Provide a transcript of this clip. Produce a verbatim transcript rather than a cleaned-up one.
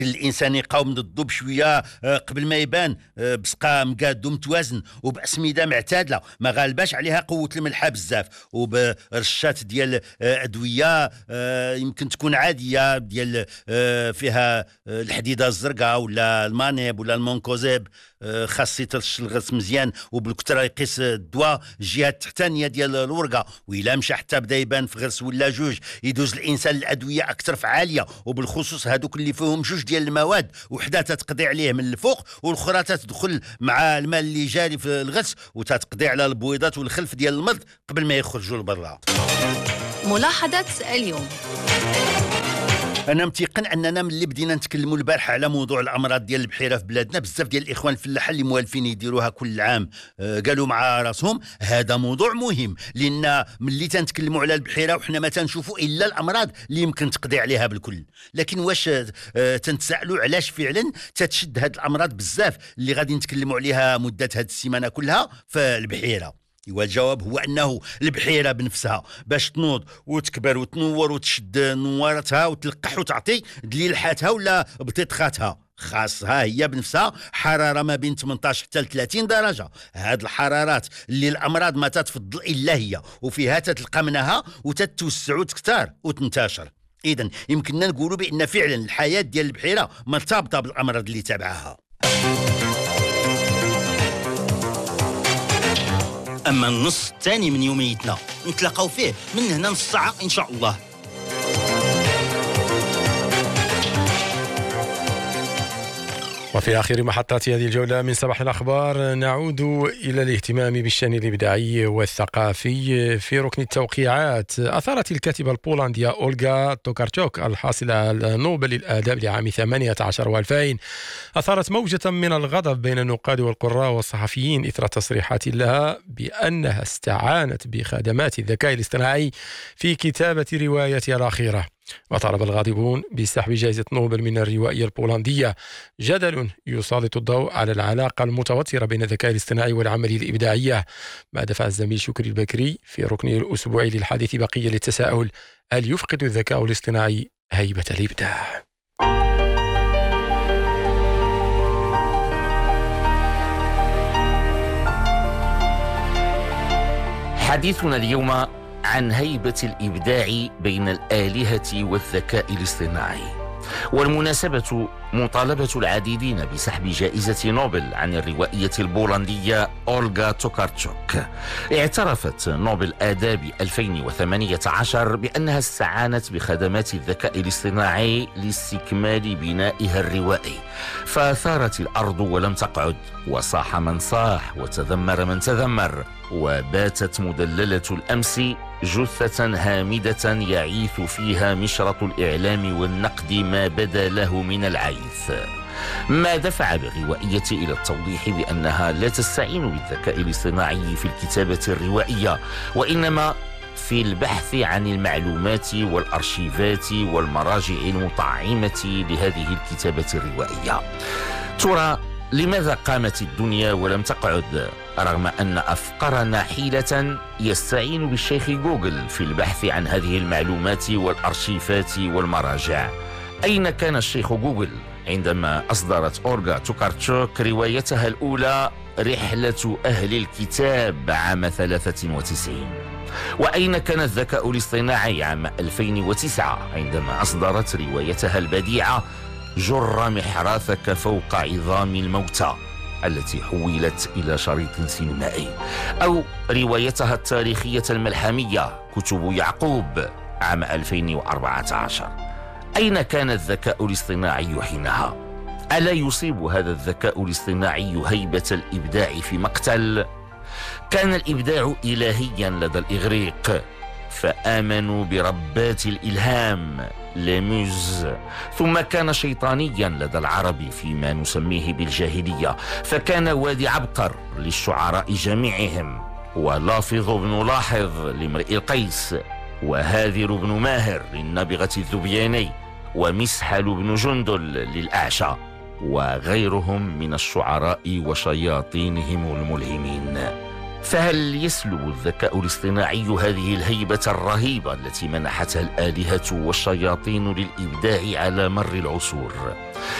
الانسان يقاوم ضده بشويه قبل ما يبان بسقا مقاد ومتوازن وباسمده معتادله ما غالباش عليها قوه الملحه بزاف وبرشات ديال ادويه يمكن تكون عاديه ديال فيها الحديده الزرقاء ولا المانيب ولا المونكوزيب خاص يترش الغرس مزيان وبالكثره يقيس الدواء الجهه التحتانيه ديال الورقه وإلا مشى حتى بدا يبان في غرس ولا جوج يدوز الانسان الادويه اكثر فعاليه وبالخصوص هذوك اللي فيهم جوج ديال المواد وحده تتقضي عليه من الفوق والاخرى تدخل مع الماء اللي جاري في الغرس وتتقضي على البويضات والخلف ديال المرض قبل ما يخرجوا لبرا. ملاحظه اليوم. انا متيقن اننا ملي بدينا نتكلموا البارحه على موضوع الامراض ديال البحيره في بلادنا بزاف ديال الاخوان الفلاحه اللي موالفين يديروها كل عام آه قالوا مع راسهم هذا موضوع مهم لان ملي تنتكلموا على البحيره وحنا ما تنشوفوا الا الامراض اللي يمكن تقضي عليها بالكل، لكن واش آه تنتسائلوا علاش فعلا تتشد هذه الامراض بزاف اللي غادي نتكلموا عليها مده هذه السيمانه كلها في البحيره؟ والجواب هو أنه البحيرة بنفسها باش تنوض وتكبر وتنور وتشد نوارتها وتلقح وتعطي دليلحاتها ولا بطيطخاتها خاصها هي بنفسها حرارة ما بين ثمانية عشر حتى ثلاثين درجة. هاد الحرارات اللي الأمراض ما تتفضل إلا هي وفيها تتلقى منها وتتوسع وتكتار وتنتشر. إذن يمكننا نقولوا بأن فعلا الحياة ديال البحيرة مرتبطة بالأمراض اللي تابعها. أما النص الثاني من يوميتنا نتلاقاو فيه من هنا نص ساعة إن شاء الله. وفي آخر محطات هذه الجولة من صباح الأخبار نعود إلى الاهتمام بالشأن الإبداعي والثقافي في ركن التوقيعات. أثارت الكاتبة البولندية أولغا توكارتشوك الحاصلة على نوبل الآداب لعام ثمانية عشر وألفين أثارت موجة من الغضب بين النقاد والقراء والصحفيين إثر تصريحات لها بأنها استعانت بخدمات الذكاء الاصطناعي في كتابة روايتها الأخيرة. وطالب الغاضبون بسحب جائزة نوبل من الروائية البولندية. جدل يسلط الضوء على العلاقة المتوترة بين الذكاء الاصطناعي والعملية الإبداعية، ما دفع الزميل شكري البكري في ركنه الأسبوعي للحديث بقية للتساؤل: هل يفقد الذكاء الاصطناعي هيبة الإبداع؟ حديثنا اليوم عن هيبة الإبداع بين الآلهة والذكاء الاصطناعي. والمناسبة مطالبة العديدين بسحب جائزة نوبل عن الروائية البولندية أولغا توكارتشوك. اعترفت نوبل آداب ألفين وثمانية عشر بأنها استعانت بخدمات الذكاء الاصطناعي لاستكمال بنائها الروائي، فثارت الأرض ولم تقعد، وصاح من صاح، وتذمر من تذمر، وباتت مدللة الأمس جثة هامدة يعيث فيها مشرط الإعلام والنقد ما بدا له من العيث. ما دفع بالروائية إلى التوضيح بأنها لا تستعين بالذكاء الاصطناعي في الكتابة الروائية، وإنما في البحث عن المعلومات والأرشيفات والمراجع المطعمة لهذه الكتابة الروائية. ترى لماذا قامت الدنيا ولم تقعد، رغم أن أفقرنا حيلة يستعين بالشيخ جوجل في البحث عن هذه المعلومات والأرشيفات والمراجع؟ أين كان الشيخ جوجل عندما أصدرت أولغا توكارتشوك روايتها الأولى رحلة أهل الكتاب عام ثلاثة وتسعين؟ وأين كان الذكاء الاصطناعي عام ألفين وتسعة عندما أصدرت روايتها البديعة جر محراثك فوق عظام الموتى التي حولت إلى شريط سينمائي؟ أو روايتها التاريخية الملحمية كتب يعقوب عام ألفين وأربعة عشر؟ أين كان الذكاء الاصطناعي حينها؟ ألا يصيب هذا الذكاء الاصطناعي هيبة الإبداع في مقتل؟ كان الإبداع إلهيا لدى الإغريق فآمنوا بربات الإلهام ليموز، ثم كان شيطانيا لدى العرب فيما نسميه بالجاهلية، فكان وادي عبقر للشعراء جميعهم، ولافظ بن لاحظ لامرئ القيس، وهاذر بن ماهر للنابغة الذبياني، ومسحل بن جندل للأعشى، وغيرهم من الشعراء وشياطينهم الملهمين. فهل يسلب الذكاء الاصطناعي هذه الهيبة الرهيبة التي منحتها الآلهة والشياطين للإبداع على مر العصور؟